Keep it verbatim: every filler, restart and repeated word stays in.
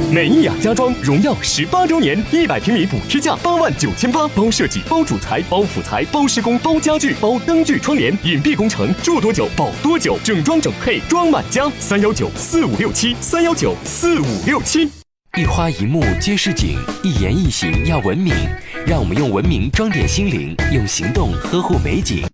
美意雅家装荣耀十八周年，一百平米补贴价八万九千八，包设计、包主材、包辅材、包施工、包家具、包灯具窗帘，隐蔽工程，住多久保多久，整装整配装满家。三幺九四五六七，三幺九四五六七。 一花一木皆是景，一言一行要文明。让我们用文明装点心灵，用行动呵护美景。